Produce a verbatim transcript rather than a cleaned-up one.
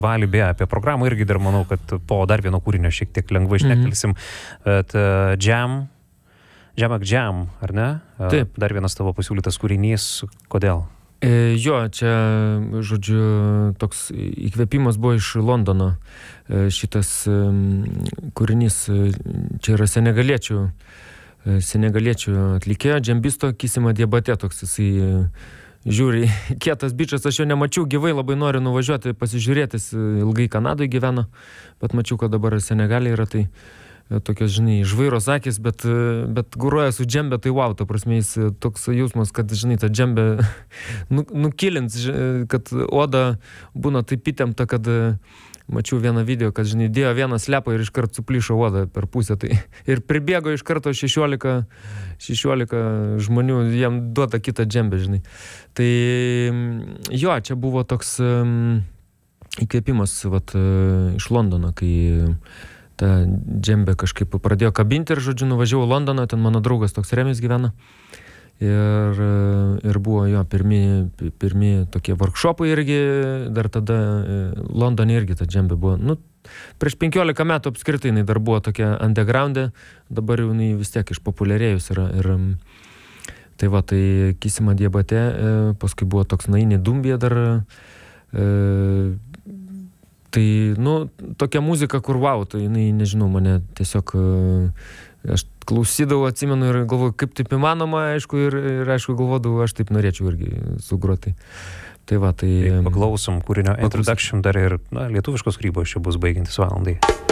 Valį beje, apie programą irgi dar manau, kad po dar vieno kūrinio šiek tiek lengvai šnektelsim. Mm-hmm. Bet uh, Jam, Jamak Jam, ar ne? Uh, Taip. Dar vienas tavo pasiūlytas kūrinys. Kodėl? E, jo, čia, žodžiu, toks įkvėpimas buvo iš Londono. E, šitas e, kūrinys, čia yra senegaliečių, e, senegaliečių atlikėjo, džembisto Kisima Diabate, toks jisai e, žiūri, kietas bičas, aš jo nemačiau gyvai, labai noriu nuvažiuoti, pasižiūrėti, ilgai Kanadoje gyveno, bet mačiau, kad dabar Senegalė yra, tai tokios, žinai, žvairos akis, bet, bet guruoja su džembe, tai wow, ta prasme, jis toks jausmas, kad, žinai, ta džembe nu, nukilins, kad oda būna taip įtempta, kad mačiau vieną video, kad, žinai, dėjo vieną slepą ir iškart suplyšo odą per pusę, tai ir pribėgo iš karto šešiolika, šešiolika žmonių, jam duota kitą džembę, žinai. Tai jo, čia buvo toks um, įkvėpimas, vat, iš Londono, kai ta džembė kažkaip pradėjo kabinti ir, žodžiu, nuvažiavau Londoną, ten mano draugas toks Remis gyvena. Ir, ir buvo jo pirmi, pirmi tokie workshopai irgi, dar tada Londone irgi ta džembė buvo. Nu, prieš penkiolika metų apskritai jinai dar buvo tokia undergroundė, dabar jau jinai vis tiek išpopuliarėjus yra. Ir, tai va, tai Kisima Diabate, paskui buvo toks Naini Dumbija dar. E, Tai, nu, tokia muzika, kur wow, tai jinai, nežinau, mane tiesiog, aš klausydavau, atsimenu ir galvoju, kaip taip įmanoma, aišku, ir, ir aišku, galvodavau, aš taip norėčiau irgi sugroti. Tai va, tai... Paklausom kūrinio Introduction dar ir, na, lietuviškos kūrybos čia bus baigiantis valandai.